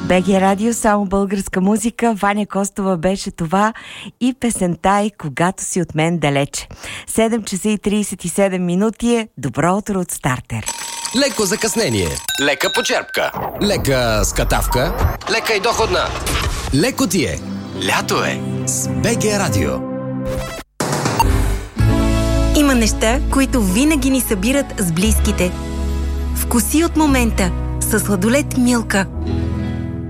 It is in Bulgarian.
БГ Радио, само българска музика. Ваня Костова беше това и песента и когато си от мен далече. 7 часа и 37 минути е. Добро утро от Стартер. Леко закъснение, лека почерпка, лека скатавка, лека и доходна. Леко ти е. Лято е с БГ Радио. Има неща, които винаги ни събират с близките. Вкуси от момента със сладолед Милка.